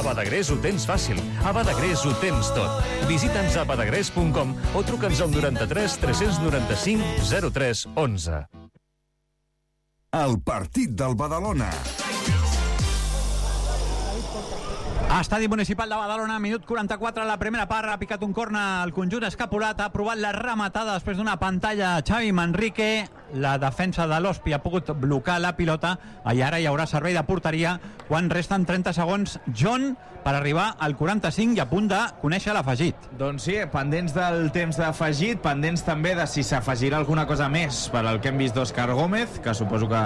A Badagrés ho tens fàcil. A Badagrés ho tens tot. Visita'ns a badagrés.com o truca'ns al 93 395 03 11. El partit del Badalona. Estadi Municipal de Badalona, minut 44, la primera part, ha picat un corna el conjunt escapulat, ha provat la rematada després d'una pantalla Xavi Manrique, la defensa de l'Hospi ha pogut blocar la pilota i ara hi haurà servei de porteria quan resten 30 segons, John, per arribar al 45 i a punt de conèixer l'afegit. Doncs sí, pendents del temps d'afegit, pendents també de si s'afegirà alguna cosa més per al que hem vist d'Òscar Gómez, que suposo que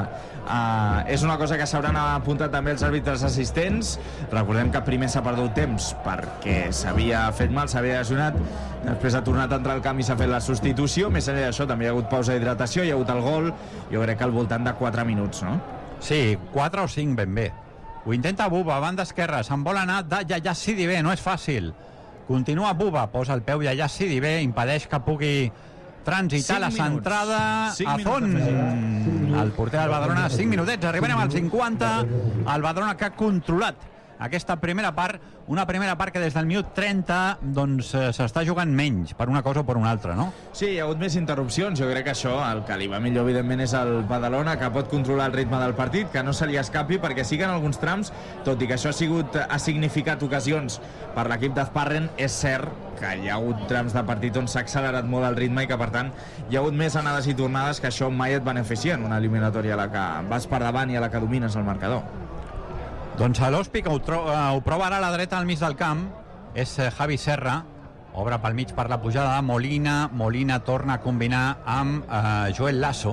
és una cosa que s'hauran apuntat també els àrbitres assistents. Recordem que primer s'ha perdut temps perquè s'havia fet mal, s'havia lesionat, després ha tornat a entrar al camp i s'ha fet la substitució. Més enllà d'això també hi ha hagut pausa d'hidratació, hi ha hagut el gol, jo crec que al voltant de 4 minuts, no? Sí, 4 o 5 ben bé. Ho intenta Buba, banda esquerra, se'n vol anar de Yaya Sidibé, no és fàcil. Continua Buba, posa el peu Yaya Sidibé, impedeix que pugui transitar la centrada a Font. El porter del Badalona, 5 minutets, arribarem al 50. El Badalona que ha controlat aquesta primera part, una primera part que des del minut 30 doncs s'està jugant menys per una cosa o per una altra, no? Sí, hi ha hagut més interrupcions. Jo crec que això, el que li va millor evidentment és el Badalona, que pot controlar el ritme del partit, que no se li escapi, perquè sí que en alguns trams, tot i que això ha significat ocasions per l'equip d'Azparren, és cert que hi ha hagut trams de partit on s'ha accelerat molt el ritme i que per tant hi ha hagut més anades i tornades, que això mai et beneficia en una eliminatòria a la que vas per davant i a la que domines el marcador. Doncs l'Hospi, que ho prova ara a la dreta al mig del camp, és Javi Serra, obre pel mig per la pujada de Molina torna a combinar amb Joel Lasso.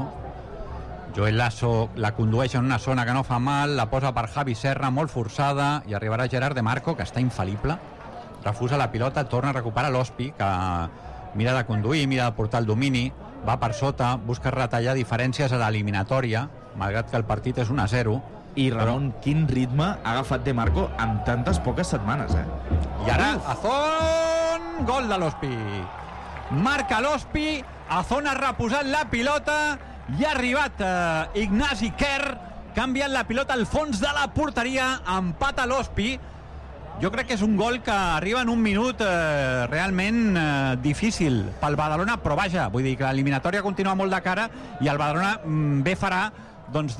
Joel Lasso la condueix en una zona que no fa mal, la posa per Javi Serra, molt forçada, i arribarà Gerard de Marco, que està infal·lible, refusa la pilota, torna a recuperar l'Hospi, que mira de conduir, mira de portar el domini, va per sota, busca retallar diferències a l'eliminatòria, malgrat que el partit és 1-0. I Ramon, quin ritme ha agafat De Marco en tantes poques setmanes, I ara, Azón, gol de l'Hospi. Marca l'Hospi, Azón ha reposat la pilota i ha arribat Ignasi Kerr, canviant la pilota al fons de la porteria, empata l'Hospi. Jo crec que és un gol que arriba en un minut realment difícil pel Badalona, però vaja, vull dir que l'eliminatòria continua molt de cara i el Badalona bé farà doncs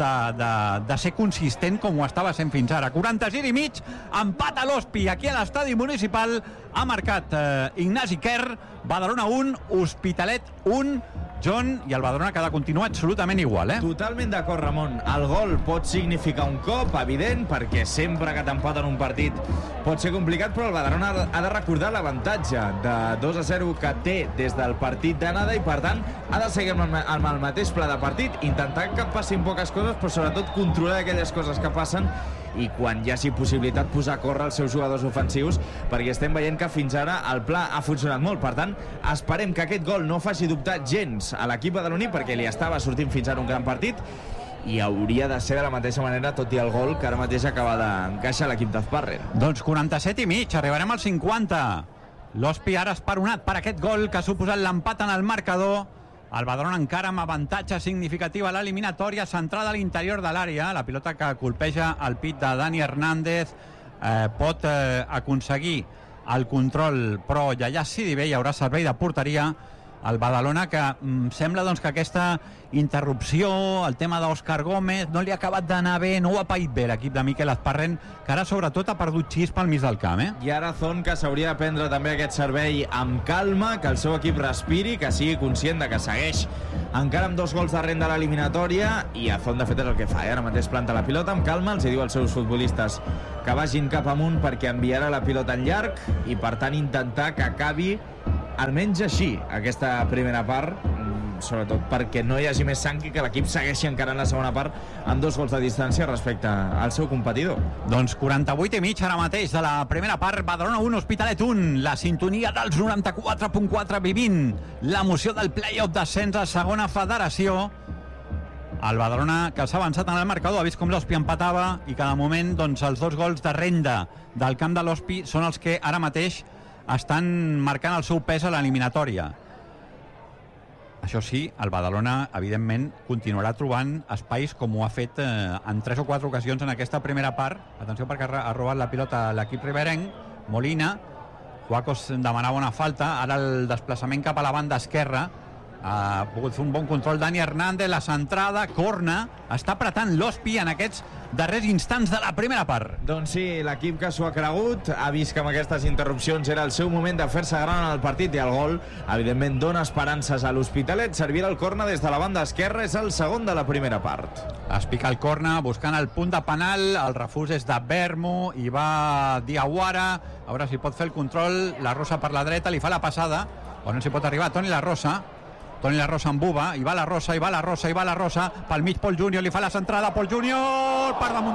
de ser consistent com ho estava sent fins ara. 46 i mig, empat a l'Hospi aquí a l'estadi municipal, ha marcat Ignasi Kerr, Badalona 1, Hospitalet 1, John, i el Badalona que ha de continuar absolutament igual, Totalment d'acord, Ramon. El gol pot significar un cop, evident, perquè sempre que t'empaten un partit pot ser complicat, però el Badalona ha de recordar l'avantatge de 2-0 que té des del partit d'anada i, per tant, ha de seguir amb el mateix pla de partit, intentar que passin poques coses, però sobretot controlar aquelles coses que passen i quan hi hagi possibilitat posar a córrer els seus jugadors ofensius, perquè estem veient que fins ara el pla ha funcionat molt. Per tant, esperem que aquest gol no faci dubtar gens a l'equip badaloní, perquè li estava sortint fins ara un gran partit i hauria de ser de la mateixa manera, tot i el gol que ara mateix acaba d'encaixar l'equip d'Azparren. Doncs 47 i mig, arribarem al 50. L'Hospi ara esperonat per aquest gol que ha suposat l'empat en el marcador. El Badalona encara amb avantatge significativa a l'eliminatòria, centrada a l'interior de l'àrea. La pilota que colpeja el pit de Dani Hernández pot aconseguir el control, però Yaya Sidibé, hi haurà servei de porteria. El Badalona que sembla doncs, que aquesta interrupció, el tema d'Òscar Gómez, no li ha acabat d'anar bé, no ho ha paït bé l'equip de Miquel Azparren, que ara sobretot ha perdut xispa al mig del camp. I ara Zon, que s'hauria de prendre també aquest servei amb calma, que el seu equip respiri, que sigui conscient de que segueix encara amb 2 gols de renda a l'eliminatòria, i Azón de fet és el que fa, ara mateix planta la pilota amb calma, els diu als seus futbolistes que vagin cap amunt perquè enviarà la pilota en llarg i per tant intentar que acabi almenys així aquesta primera part, sobretot perquè no hi hagi més sang i que l'equip segueixi encara en la segona part amb 2 gols de distància respecte al seu competidor. Doncs 48 i mig ara mateix de la primera part, Badalona 1, Hospitalet 1, la sintonia dels 94.4 vivint l'emoció del play-off d'ascens a segona federació. El Badalona que s'ha avançat en el marcador, ha vist com l'Hospi empatava i que de moment doncs, els 2 gols de renda del camp de l'Hospi són els que ara mateix estan marcant el seu pes a l'eliminatòria. Això sí, el Badalona, evidentment, continuarà trobant espais com ho ha fet en 3 o 4 ocasions en aquesta primera part. Atenció perquè ha robat la pilota l'equip riberenc. Molina, Juacos demanava una falta, ara el desplaçament cap a la banda esquerra. Ha pogut fer un bon control Dani Hernández, la centrada, corna, està apretant l'Hospi en aquests darrers instants de la primera part. Doncs sí, l'equip que s'ho ha cregut ha vist que amb aquestes interrupcions era el seu moment de fer-se gran en el partit i el gol, evidentment, dona esperances a l'Hospitalet. Servirà el corna des de la banda esquerra, és el segon de la primera part. Es pica el corna buscant el punt de penal, el refús és de Bermo i va Diawara, a veure si pot fer el control, la Rosa per la dreta, li fa la passada, on no s'hi pot arribar, Toni La Rosa en buba, i va la Rosa, pel mig Pol Júnior, li fa la centrada, Pol Júnior, per damunt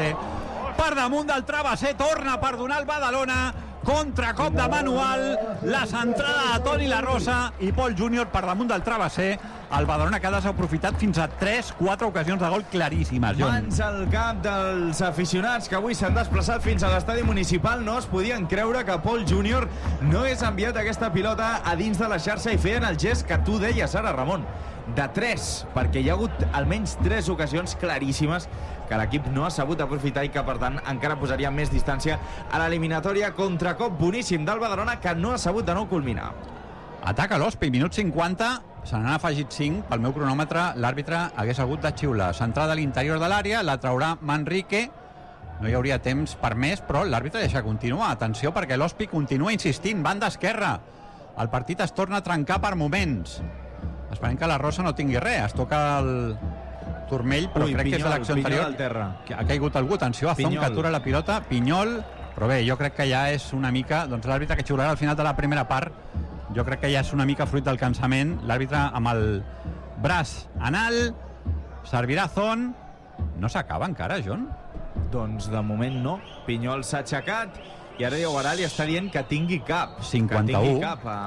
del travesser, torna per donar el Badalona, contracop de manual, la centrada de Toni La Rosa i Pol Júnior per damunt del travesser. El Badalona que ha desaprofitat fins a 3-4 ocasions de gol claríssimes. Mans al cap dels aficionats que avui s'han desplaçat fins a l'estadi municipal. No es podien creure que Pol Júnior no hagués enviat aquesta pilota a dins de la xarxa i feien el gest que tu deies ara, Ramon, de 3, perquè hi ha hagut almenys 3 ocasions claríssimes que l'equip no ha sabut aprofitar i que, per tant, encara posaria més distància a l'eliminatòria. Contracop boníssim del Badalona que no ha sabut de nou culminar. Ataca l'Hospi, minut 50, se n'han afegit 5, pel meu cronòmetre l'àrbitre hagués hagut de xiular. Centrada a l'interior de l'àrea, la traurà Manrique, no hi hauria temps per més, però l'àrbitre deixa continuar. Atenció perquè l'Hospi continua insistint, banda esquerra. El partit es torna a trencar per moments. Esperem que la Rosa no tingui res, es toca el turmell, però crec que és de l'acció anterior. Que ha caigut algú, atenció, Azón que atura la pilota, Pinyol, però bé, jo crec que ja és una mica, doncs l'àrbitre que xiularà al final de la primera part, jo crec que ja és una mica fruit del cansament, l'àrbitre amb el braç en alt, servirà Azón, no s'acaba encara, John? Doncs de moment no, Pinyol s'ha aixecat i ara Diawara li està dient que tingui cap. 51,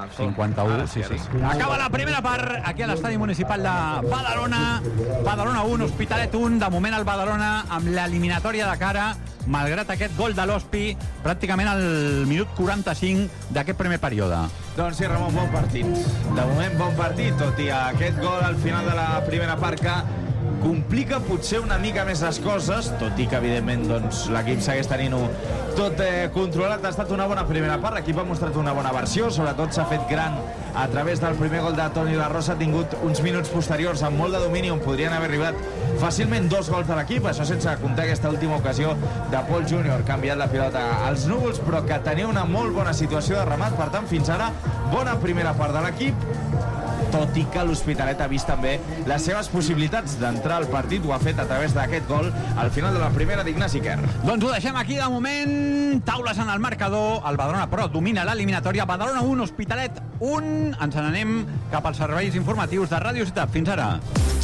sí. Acaba la primera part aquí a l'estadi municipal de Badalona. Badalona 1, Hospitalet 1. De moment el Badalona amb l'eliminatòria de cara, malgrat aquest gol de l'Hospi, pràcticament al minut 45 d'aquest primer període. Doncs sí, Ramon, bon partit. De moment bon partit, tot i aquest gol al final de la primera part que complica potser una mica més les coses, tot i que evidentment doncs, l'equip segueix tenint-ho tot controlat. Ha estat una bona primera part, l'equip ha mostrat una bona versió, sobretot s'ha fet gran a través del primer gol de Toni La Rosa. Ha tingut uns minuts posteriors amb molt de domini on podrien haver arribat fàcilment 2 gols de l'equip, això sense comptar aquesta última ocasió de Pol Júnior, que ha enviat la pilota als núvols, però que tenia una molt bona situació de remat. Per tant, fins ara, bona primera part de l'equip, tot i que l'Hospitalet ha vist també les seves possibilitats d'entrar al partit. Ho ha fet a través d'aquest gol al final de la primera d'Ignasi Quer. Doncs ho deixem aquí de moment. Taules en el marcador. El Badalona, però, domina l'eliminatòria. Badalona 1, Hospitalet 1. Ens n'anem cap als serveis informatius de Ràdio Ciutat. Fins ara.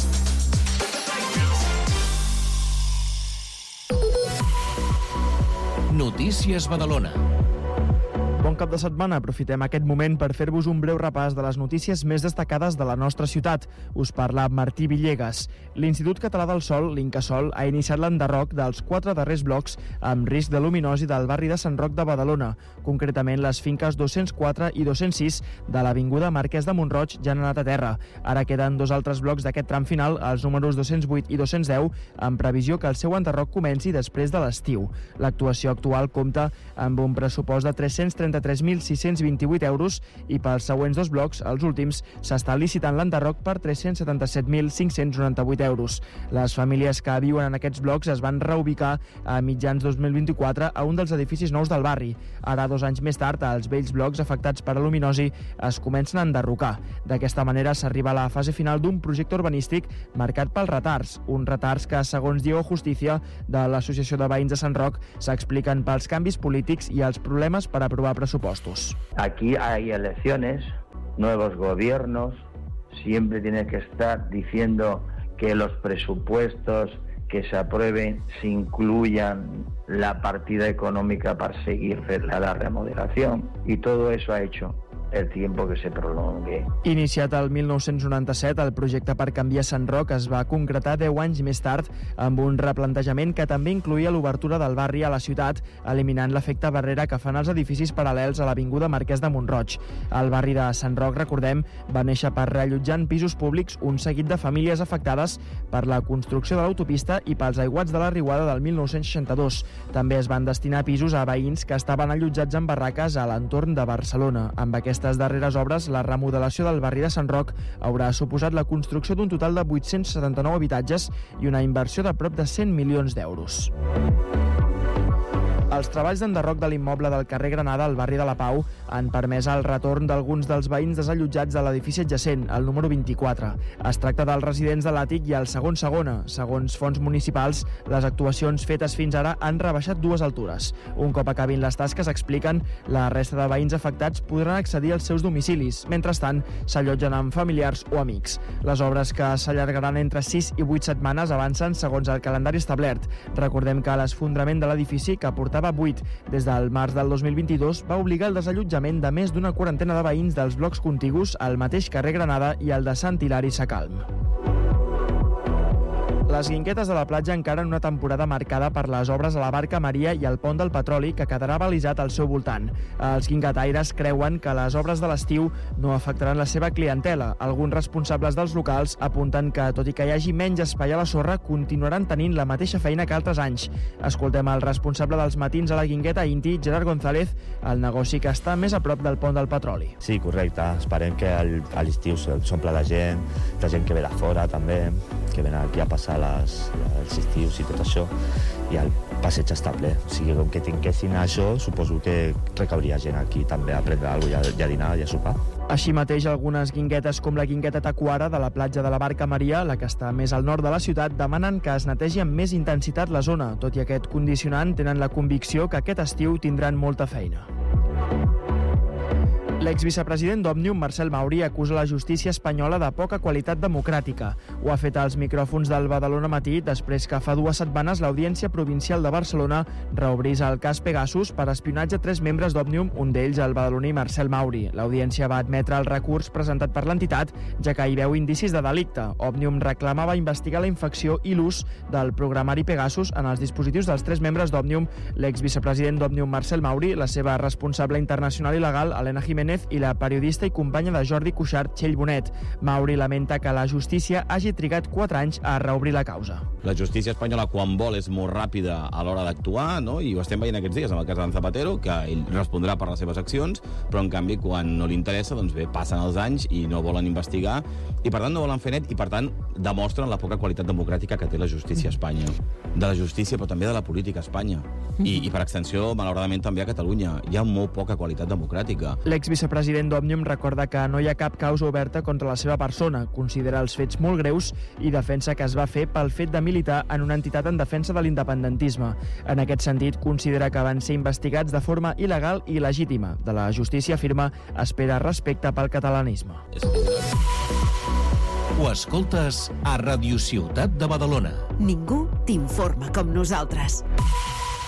Notícies Badalona. Bon cap de setmana. Aprofitem aquest moment per fer-vos un breu repàs de les notícies més destacades de la nostra ciutat. Us parla Martí Villegas. L'Institut Català del Sol, l'Incasol, ha iniciat l'enderroc dels 4 darrers blocs amb risc de luminosi del barri de Sant Roc de Badalona. Concretament, les finques 204 i 206 de l'Avinguda Marquès de Montroig ja han anat a terra. Ara queden 2 altres blocs d'aquest tram final, els números 208 i 210, amb previsió que el seu enderroc comenci després de l'estiu. L'actuació actual compta amb un pressupost de 333.628 euros i pels següents 2 blocs, els últims, s'està licitant l'enderroc per 377.598 euros. Les famílies que viuen en aquests blocs es van reubicar a mitjans 2024 a un dels edificis nous del barri. Ara, 2 anys més tard, els vells blocs afectats per aluminosi es comencen a enderrocar. D'aquesta manera s'arriba a la fase final d'un projecte urbanístic marcat pels retards. Uns retards que, segons Diego Justicia, de l'Associació de Veïns de Sant Roc, s'expliquen pels canvis polítics i els problemes per aprovar presupuestos. Aquí hay elecciones, nuevos gobiernos, siempre tiene que estar diciendo que los presupuestos que se aprueben se incluyan la partida económica para seguir la remodelación, y todo eso ha hecho el tiempo que se prolongue. Iniciat el 1997, el projecte per canviar Sant Roc es va concretar 10 anys més tard amb un replantejament que també incloïa l'obertura del barri a la ciutat, eliminant l'efecte barrera que fan els edificis paral·lels a l'avinguda Marquès de Mont-roig. El barri de Sant Roc, recordem, va néixer per reallotjar en pisos públics un seguit de famílies afectades per la construcció de l'autopista i pels aiguats de la riuada del 1962. També es van destinar pisos a veïns que estaven allotjats en barraques a l'entorn de Barcelona. Amb aquestes darreres obres, la remodelació del barri de Sant Roc haurà suposat la construcció d'un total de 879 habitatges i una inversió de prop de 100 milions d'euros. Els treballs d'enderroc de l'immoble del carrer Granada, al barri de la Pau, han permès el retorn d'alguns dels veïns desallotjats de l'edifici adjacent, el número 24. Es tracta dels residents de l'àtic i el segon segona. Segons fons municipals, les actuacions fetes fins ara han rebaixat 2 altures. Un cop acabin les tasques, expliquen, la resta de veïns afectats podran accedir als seus domicilis. Mentrestant, s'allotgen amb familiars o amics. Les obres, que s'allargaran entre 6 i 8 setmanes, avancen segons el calendari establert. Recordem que l'esfondrament de l'edifici, que portava 8 des del març del 2022, va obligar el desallotjament de més d'una quarantena de veïns dels blocs contigus al mateix carrer Granada i al de Sant Hilari Sacalm. Les Guinguetes de la platja encara en una temporada marcada per les obres a la Barca Maria i al pont del Petroli, que quedarà balisat al seu voltant. Els guinguetaires creuen que les obres de l'estiu no afectaran la seva clientela. Alguns responsables dels locals apunten que, tot i que hi hagi menys espai a la sorra, continuaran tenint la mateixa feina que altres anys. Escoltem el responsable dels matins a la Guingueta Inti, Gerard González, el negoci que està més a prop del pont del Petroli. Sí, correcte. Esperem que a l'estiu s'omple de gent que ve de fora també, que ven aquí a passar els estius i tot això, i el passeig està ple. O sigui, com que tinguessin això, suposo que recauria gent aquí també a prendre alguna cosa, i a dinar i a sopar. Així mateix, algunes guinguetes, com la guingueta Tacuara de la platja de la Barca Maria, la que està més al nord de la ciutat, demanen que es netegi amb més intensitat la zona. Tot i aquest condicionant, tenen la convicció que aquest estiu tindran molta feina. L'exvicepresident d'Òmnium, Marcel Mauri, acusa la justícia espanyola de poca qualitat democràtica. Ho ha fet als micròfons del Badalona Matí després que fa 2 setmanes l'Audiència Provincial de Barcelona reobrís el cas Pegasus per espionatge a 3 membres d'Òmnium, un d'ells el badaloní Marcel Mauri. L'Audiència va admetre el recurs presentat per l'entitat, ja que hi veu indicis de delicte. Òmnium reclamava investigar la infecció i l'ús del programari Pegasus en els dispositius dels 3 membres d'Òmnium, l'exvicepresident d'Òmnium, Marcel Mauri, la seva responsable internacional i legal, Elena Jiménez, i la periodista i companya de Jordi Cuixart, Txell Bonet. Mauri lamenta que la justícia hagi trigat 4 anys a reobrir la causa. La justícia espanyola, quan vol, és molt ràpida a l'hora d'actuar, no? I ho estem veient aquests dies amb el cas d'en Zapatero, que ell respondrà per les seves accions, però en canvi, quan no li interessa, doncs bé, passen els anys i no volen investigar, i per tant no volen fer net, i per tant demostren la poca qualitat democràtica que té la justícia a Espanya. De la justícia, però també de la política a Espanya. I per extensió, malauradament, també a Catalunya. Hi ha molt poca qualitat democràtica. L'exvicepresident d'Òmnium recorda que no hi ha cap causa oberta contra la seva persona, considera els fets molt greus i defensa que es va fer pel fet de militar en una entitat en defensa de l'independentisme. En aquest sentit, considera que van ser investigats de forma il·legal i legítima. De la justícia, afirma, espera respecte pel catalanisme. Ho escoltes a Radio Ciutat de Badalona. Ningú t'informa com nosaltres.